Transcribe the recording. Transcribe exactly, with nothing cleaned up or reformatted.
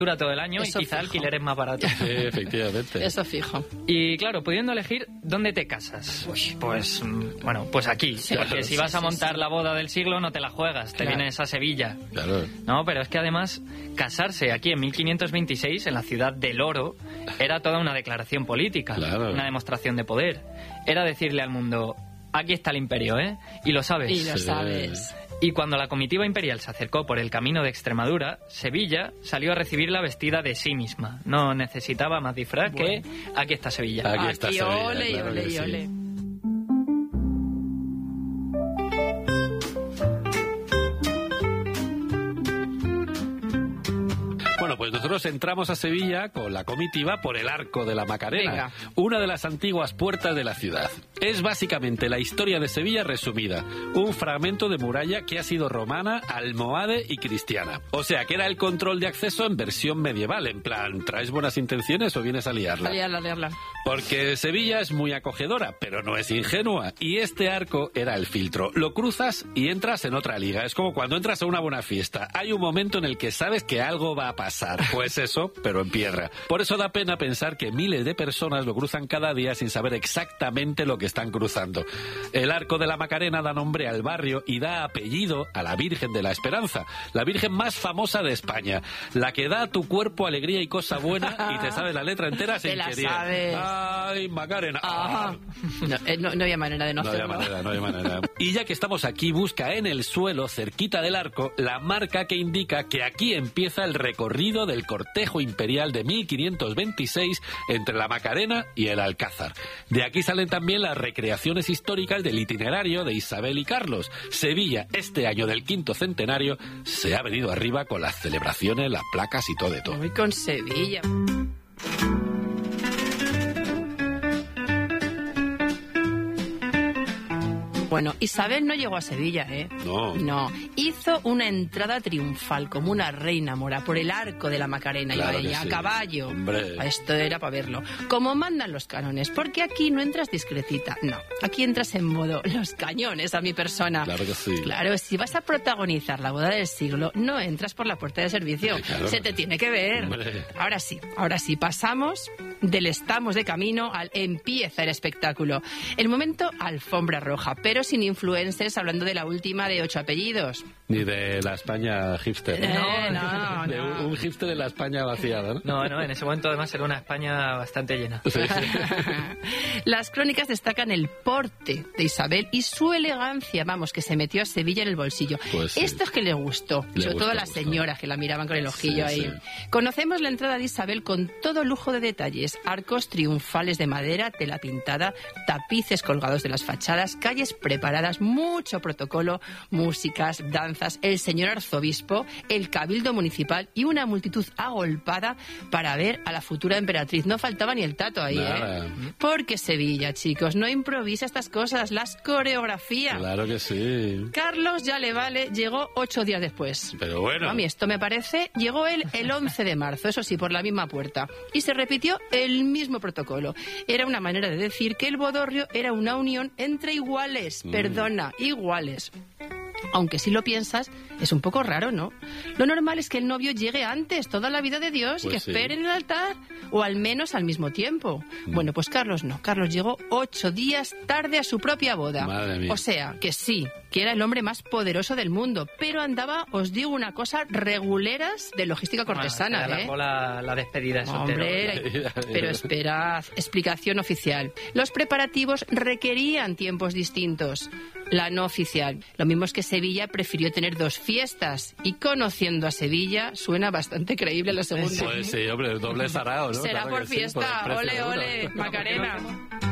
dura todo el año Eso y quizá fijo. alquiler es más barato. Sí, efectivamente. Eso fijo. Y claro, pudiendo elegir dónde te casas, pues mm, bueno, pues aquí, Sí, porque claro, si sí, vas a sí, montar sí. la boda del siglo no te la juegas, te Claro. vienes a Sevilla. Claro. No, pero es que además casarse aquí en mil quinientos veintiséis en la ciudad del oro era toda una declaración política, Claro. una demostración de poder. Era decirle al mundo, aquí está el imperio, ¿eh? Y lo sabes. Y lo Sí. sabes. Y cuando la comitiva imperial se acercó por el camino de Extremadura, Sevilla salió a recibirla vestida de sí misma. No necesitaba más disfraz que aquí está Sevilla. Aquí está Aquí, Sevilla, ole, y claro ole, que y sí. ole. Bueno, pues nosotros entramos a Sevilla con la comitiva por el Arco de la Macarena, Venga. una de las antiguas puertas de la ciudad. Es básicamente la historia de Sevilla resumida, un fragmento de muralla que ha sido romana, almohade y cristiana. O sea, que era el control de acceso en versión medieval, en plan, ¿traes buenas intenciones o vienes a liarla? A liarla, a liarla. Porque Sevilla es muy acogedora, pero no es ingenua. Y este arco era el filtro. Lo cruzas y entras en otra liga. Es como cuando entras a una buena fiesta. Hay un momento en el que sabes que algo va a pasar. Pues eso, pero en piedra. Por eso da pena pensar que miles de personas lo cruzan cada día sin saber exactamente lo que están cruzando. El Arco de la Macarena da nombre al barrio y da apellido a la Virgen de la Esperanza, la Virgen más famosa de España, la que da a tu cuerpo alegría y cosa buena y te sabes la letra entera sin Te la querer. sabes. Ay, Macarena. Ajá. No, eh, no, no había manera de no, No había hacerlo. manera, no había manera. Y ya que estamos aquí, busca en el suelo, cerquita del arco, la marca que indica que aquí empieza el recorrido del cortejo imperial de mil quinientos veintiséis entre la Macarena y el Alcázar. De aquí salen también las recreaciones históricas del itinerario de Isabel y Carlos. Sevilla, este año del quinto centenario, se ha venido arriba con las celebraciones, las placas y todo de todo. Voy con Sevilla. Bueno, Isabel no llegó a Sevilla, ¿eh? No. No. Hizo una entrada triunfal, como una reina mora, por el Arco de la Macarena. Claro y que ella, sí. a caballo. Hombre. Esto era para verlo. Como mandan los cánones, porque aquí no entras discretita. No, aquí entras en modo los cañones a mi persona. Claro que sí. Claro, si vas a protagonizar la boda del siglo, no entras por la puerta de servicio. Sí, claro. Se te tiene que ver. Hombre. Ahora sí, ahora sí, pasamos del estamos de camino al empieza el espectáculo. El momento alfombra roja, pero sin influencers hablando de la última de ocho apellidos. Ni de la España hipster. Eh, no, De no. un, un hipster de la España vaciada, ¿no? No, no, en ese momento además era una España bastante llena. Sí, sí. Las crónicas destacan el porte de Isabel y su elegancia, vamos, que se metió a Sevilla en el bolsillo. Pues sí. Esto es que le gustó, Le sobre gustó, todo a las gustó. señoras que la miraban con el ojillo Sí, ahí. sí. Conocemos la entrada de Isabel con todo lujo de detalles, arcos triunfales de madera, tela pintada, tapices colgados de las fachadas, calles preparadas, mucho protocolo, músicas, danzas, el señor arzobispo, el cabildo municipal y una multitud agolpada para ver a la futura emperatriz. No faltaba ni el tato ahí, Nada. ¿eh? Porque Sevilla, chicos, no improvisa estas cosas, las coreografía. Claro que sí. Carlos ya le vale, llegó ocho días después. Pero bueno. A mí esto me parece, llegó él el once de marzo, eso sí, por la misma puerta. Y se repitió el mismo protocolo. Era una manera de decir que el bodorrio era una unión entre iguales. Mm. Perdona, iguales. Aunque si lo piensas, es un poco raro, ¿no? Lo normal es que el novio llegue antes, toda la vida de Dios, y Pues que sí. espere en el altar, o al menos al mismo tiempo. Bueno, pues Carlos no. Carlos llegó ocho días tarde a su propia boda. Madre mía. O sea, que sí, que era el hombre más poderoso del mundo, pero andaba, os digo una cosa, reguleras de logística cortesana, Bueno, se ¿eh? alargó la, la despedida de soltero. Hombre, pero esperad, explicación oficial. Los preparativos requerían tiempos distintos. La no oficial. Lo mismo es que Sevilla prefirió tener dos fiestas y conociendo a Sevilla suena bastante creíble la segunda. Pues sí, hombre, el doble sarao, ¿no? Será Claro por que sí, fiesta. por el Ole, precio de uno. ole, Macarena.